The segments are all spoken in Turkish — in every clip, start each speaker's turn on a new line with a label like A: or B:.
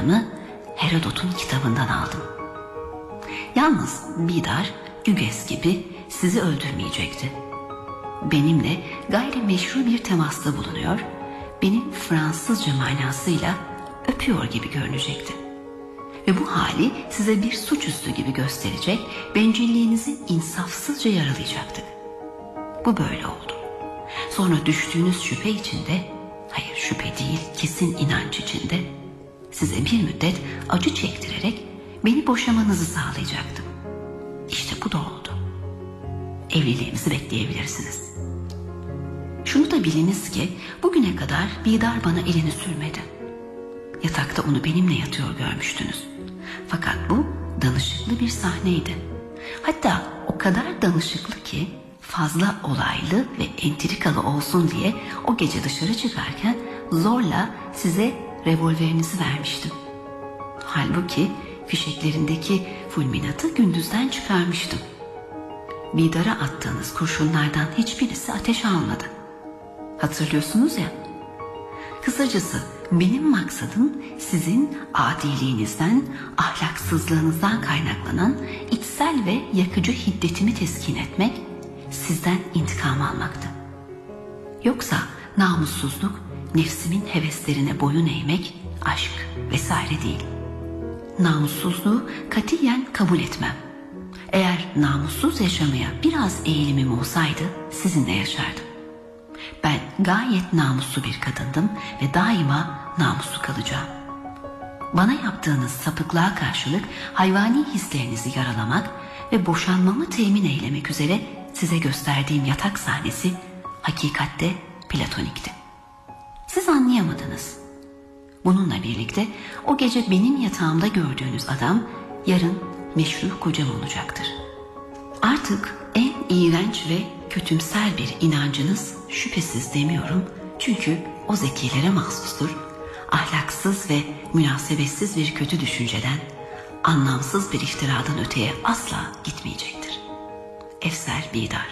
A: kaynağını Herodot'un kitabından aldım. Yalnız Bidar, Güges gibi sizi öldürmeyecekti. Benimle gayrimeşru bir temasta bulunuyor, beni Fransızca manasıyla öpüyor gibi görünecekti. Ve bu hali size bir suçüstü gibi gösterecek, bencilliğinizi insafsızca yaralayacaktı. Bu böyle oldu. Sonra düştüğünüz şüphe içinde, hayır şüphe değil kesin inanç içinde, size bir müddet acı çektirerek beni boşamanızı sağlayacaktım. İşte bu da oldu. Evliliğimizi bekleyebilirsiniz. Şunu da biliniz ki bugüne kadar Bidar bana elini sürmedi. Yatakta onu benimle yatıyor görmüştünüz. Fakat bu danışıklı bir sahneydi. Hatta o kadar danışıklı ki fazla olaylı ve entrikalı olsun diye o gece dışarı çıkarken zorla size revolverinizi vermiştim. Halbuki fişeklerindeki fulminatı gündüzden çıkarmıştım. Bidar'a attığınız kurşunlardan hiçbirisi ateş almadı. Hatırlıyorsunuz ya. Kısacası benim maksadım sizin adiliğinizden, ahlaksızlığınızdan kaynaklanan içsel ve yakıcı hiddetimi teskin etmek, sizden intikam almaktı. Yoksa namussuzluk, nefsimin heveslerine boyun eğmek, aşk vesaire değil. Namussuzluğu katiyen kabul etmem. Eğer namussuz yaşamaya biraz eğilimim olsaydı sizinle yaşardım. Ben gayet namuslu bir kadındım ve daima namuslu kalacağım. Bana yaptığınız sapıklığa karşılık hayvani hislerinizi yaralamak ve boşanmamı temin eylemek üzere size gösterdiğim yatak sahnesi hakikatte platonikti. Siz anlayamadınız. Bununla birlikte o gece benim yatağımda gördüğünüz adam yarın meşru kocam olacaktır. Artık en iğrenç ve kötümser bir inancınız şüphesiz demiyorum, çünkü o zekilere mahsustur. Ahlaksız ve münasebetsiz bir kötü düşünceden, anlamsız bir iftiradan öteye asla gitmeyecektir. Efser Bidar.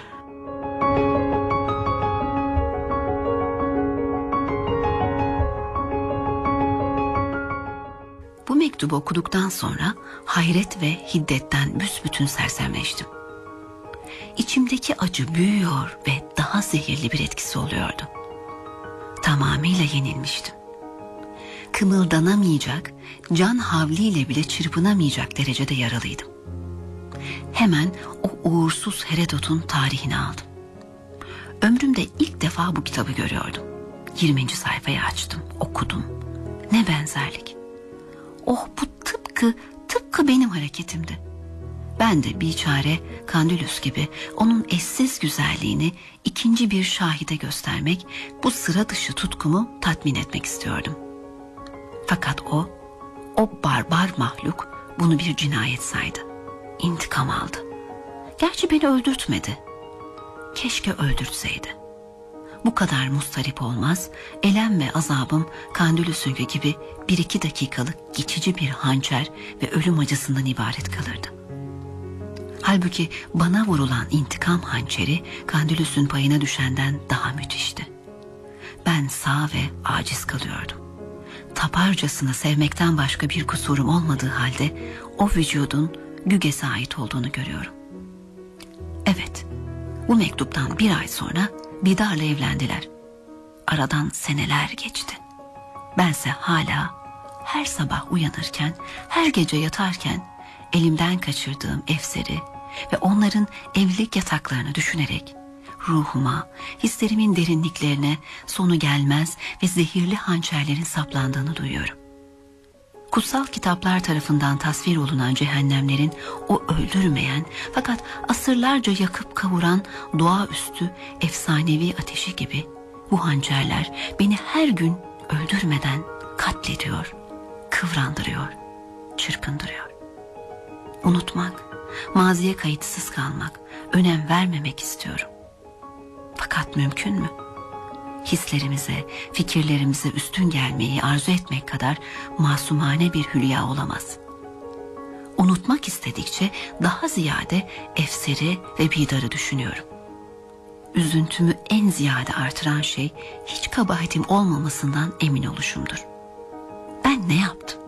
A: Bu mektubu okuduktan sonra hayret ve hiddetten büsbütün sersemleştim. İçimdeki acı büyüyor ve daha zehirli bir etkisi oluyordu. Tamamıyla yenilmiştim. Kımıldanamayacak, can havliyle bile çırpınamayacak derecede yaralıydım. Hemen o uğursuz Herodot'un tarihini aldım. Ömrümde ilk defa bu kitabı görüyordum. 20. sayfayı açtım, okudum. Ne benzerlik. Oh, bu tıpkı benim hareketimdi. Ben de biçare Kandülüs gibi onun eşsiz güzelliğini ikinci bir şahide göstermek, bu sıra dışı tutkumu tatmin etmek istiyordum. Fakat o barbar mahluk bunu bir cinayet saydı. İntikam aldı. Gerçi beni öldürtmedi. Keşke öldürtseydi. Bu kadar mustarip olmaz, elem ve azabım Kandülüs'ünkü gibi 1-2 dakikalık geçici bir hançer ve ölüm acısından ibaret kalırdı. Halbuki bana vurulan intikam hançeri Kandülüs'ün payına düşenden daha müthişti. Ben sağ ve aciz kalıyordum. Taparcasına sevmekten başka bir kusurum olmadığı halde o vücudun Güges'e ait olduğunu görüyorum. Evet, bu mektuptan 1 ay sonra Bidar'la evlendiler. Aradan seneler geçti. Bense hala her sabah uyanırken, her gece yatarken elimden kaçırdığım Efser'i ve onların evlilik yataklarını düşünerek ruhuma, hislerimin derinliklerine sonu gelmez ve zehirli hançerlerin saplandığını duyuyorum. Kutsal kitaplar tarafından tasvir olunan cehennemlerin o öldürmeyen fakat asırlarca yakıp kavuran doğaüstü efsanevi ateşi gibi bu hançerler beni her gün öldürmeden katlediyor, kıvrandırıyor, çırpındırıyor. Unutmak, maziye kayıtsız kalmak, önem vermemek istiyorum. Fakat mümkün mü? Hislerimize, fikirlerimize üstün gelmeyi arzu etmek kadar masumane bir hülya olamaz. Unutmak istedikçe daha ziyade Efser'i ve Bidar'ı düşünüyorum. Üzüntümü en ziyade artıran şey hiç kabahatim olmamasından emin oluşumdur. Ben ne yaptım?